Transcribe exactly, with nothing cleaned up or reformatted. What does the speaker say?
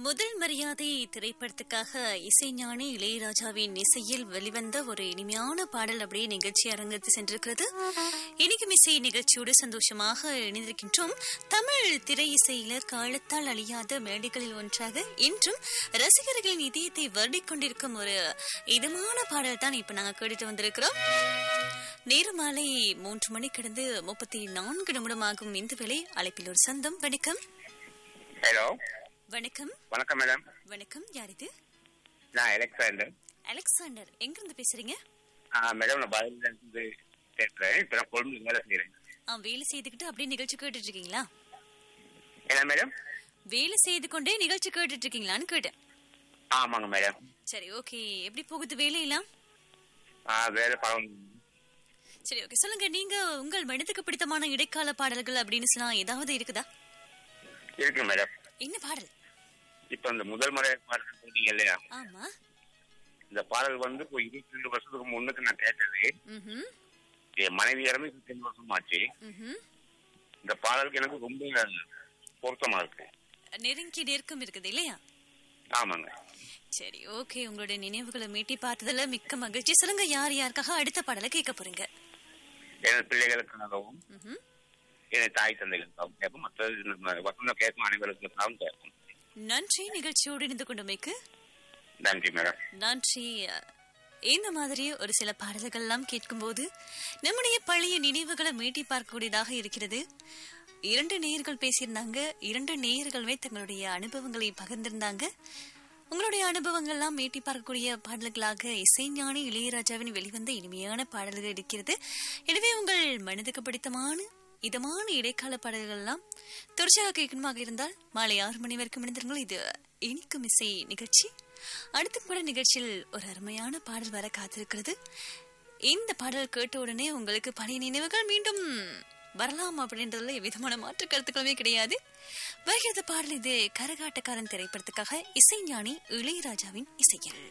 முதல் மரியாதை திரைப்படத்துக்காக இசைஞானி இளையராஜாவின் இசையில் வெளிவந்த ஒரு இனிமையான பாடல் அப்படியே நிகழ்ச்சி அரங்கத்து சென்றிருக்கிறது. இனிக்கும் இசை நிகழ்ச்சியோடு சந்தோஷமாக இணைந்திருக்கின்றோம். தமிழ் திரை இசையில காலத்தால் அழியாத மேடைகளில் ஒன்றாக இன்றும் ரசிகர்களின் இதயத்தை வருடிக் கொண்டிருக்கும் ஒரு இதமான பாடல் தான் இப்ப நாங்க கேட்டுட்டு வந்திருக்கிறோம். நேரு மாலை மூன்று மணி கடந்து முப்பத்தி நான்கு நிமிடமாகும் இந்த வேளை அழைப்பில் ஒரு சொந்தம். வணக்கம். ஹலோ. வணக்கம். வணக்கம் மேடம். வணக்கம். யார் இது? நான் அலெக்சாண்டர். அலெக்சாண்டர், எங்க இருந்து பேசுறீங்க? மேடம் நான் பதில இருந்து பேசுறேன். இப்ப நான் கொழும்புல வேலை செய்யறேன். ஆ, வேலை செய்துக்கிட்டு அப்படியே நிகழ்ச்சி கேட்டுட்டு இருக்கீங்களா? என்ன மேடம்? வேலை செய்து கொண்டே நிகழ்ச்சி கேட்டுட்டு இருக்கீங்களான்னு கேட்டேன். ஆமாங்க மேடம். சரி, ஓகே. எப்படி போகுது வேலையெல்லாம்? வேலை பழம். சரி, ஓகே. சொல்லுங்க, நீங்க உங்கள் மனதுக்கு பிடித்தமான இடைக்கால பாடல்கள் அப்படின்னு சொன்னா ஏதாவது இருக்குதா? இருக்கு மேடம். என்ன பாடல்? இப்ப இந்த முதல் முறை பாடல் சொன்னீங்க இல்லையா? ஆமா. இந்த பாடல் வந்து இப்போ இருபத்தி ரெண்டு வருஷத்துக்கு முன்னுக்கு நான் கேட்டது. ம்ஹும். என் மனைவி இறந்து இருபத்தி ரெண்டு வருஷம் ஆச்சு. ம்ஹும். இந்த பாடலுக்கு எனக்கு ரொம்ப பொருத்தமா இருக்கு. நெருங்கி நெருக்கம் இருக்குது இல்லையா? ஆமாங்க. சரி, ஓகே. உங்களுடைய நினைவுகளை மீட்டி பார்த்ததுல மிக்க மகிழ்ச்சி. சொல்லுங்க, யார் யாருக்காக அடுத்த பாடலை கேட்க போறீங்க? எனது பிள்ளைகளுக்காகவும் ம்ஹும். என் தாய் தந்தைகளுக்காகவும் கேட்கும். மற்ற வசந்தம் கேட்கும் அனைவருக்காகவும் கேட்கும். நன்றி. நிகழ்ச்சியோடு இணைந்து கொண்டமைக்கு நன்றி மேடம். நன்றி. இந்த மாதிரி ஒரு சில பாடல்கள் எல்லாம் கேட்கும்போது நம்முடைய பழைய நினைவுகளை மீட்டி பார்க்கக்கூடியதாக இருக்கிறது. இரண்டு நேயர்கள் பேசியிருந்தாங்க. இரண்டு நேயர்களுமே தங்களுடைய அனுபவங்களை பகிர்ந்திருந்தாங்க. உங்களுடைய அனுபவங்கள் எல்லாம் மீட்டி பார்க்கக்கூடிய பாடல்களாக இசைஞானி இளையராஜாவின் வெளிவந்த இனிமையான பாடல்கள் இருக்கிறது. எனவே உங்கள் மனதுக்கு பிடித்தமான இதமான இடைக்கால பாடல்கள் எல்லாம் தொடர்ச்சியாக கேட்கணுமாக இருந்தால் மாலை ஆறு மணி வரைக்கும் இணைந்திருங்கள். இது இனிக்கும் இசை நிகழ்ச்சி. அடுத்த பாட நிகழ்ச்சியில் ஒரு அருமையான பாடல் வர காத்திருக்கிறது. இந்த பாடல் கேட்ட உடனே உங்களுக்கு பழைய நினைவுகள் மீண்டும் வரலாம் அப்படின்றதுல எவ்விதமான மாற்று கருத்துக்களுமே கிடையாது. வருகிறது பாடல் இது கரகாட்டக்காரன் திரைப்படத்துக்காக இசைஞானி இளையராஜாவின் இசையில்.